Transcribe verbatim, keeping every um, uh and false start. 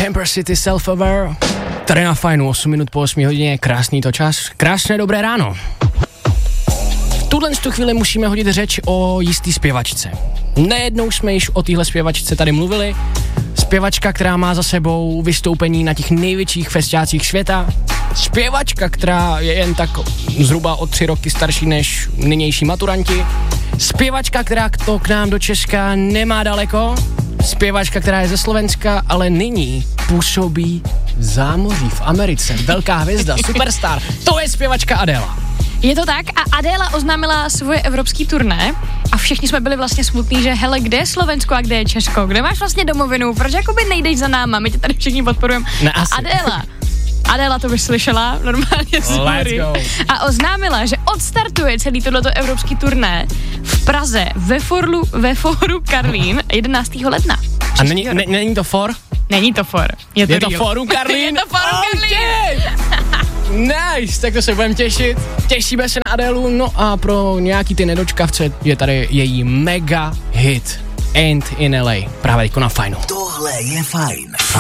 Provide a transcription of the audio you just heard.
Temper City Self-Aware. Tady na Fajnu, osm minut po osmi hodině, krásný to čas, krásné dobré ráno. V tuhle chvíli musíme hodit řeč o jistý zpěvačce. Nejednou jsme již o téhle zpěvačce tady mluvili. Zpěvačka, která má za sebou vystoupení na těch největších festiácích světa. Zpěvačka, která je jen tak zhruba o tři roky starší než nynější maturanti. Zpěvačka, která to k nám do Česka nemá daleko. Zpěvačka, která je ze Slovenska, ale nyní působí v zámoří v Americe. Velká hvězda, superstar. To je zpěvačka Adéla. Je to tak a Adéla oznámila svoje evropský turné a všichni jsme byli vlastně smutní, že hele, kde je Slovensko a kde je Česko? Kde máš vlastně domovinu? Proč jakoby nejdeš za náma? My tě tady všichni podporujeme. A Adéla, Adéla to vyslyšela normálně z hory a oznámila, že odstartuje celý tohleto evropský turné v Praze ve, forlu, ve Fóru Karlín jedenáctého ledna. A není, ne, není to for? Není to for. Je to, je to Fórum Karlín? Je to Fórum Karlín. Nice, tak to se budeme těšit. Těšíme se na Adélu, no a pro nějaký ty nedočkavce je tady její mega hit Ain't in L A. Právě jako na Fajnu. Tohle je Fajn.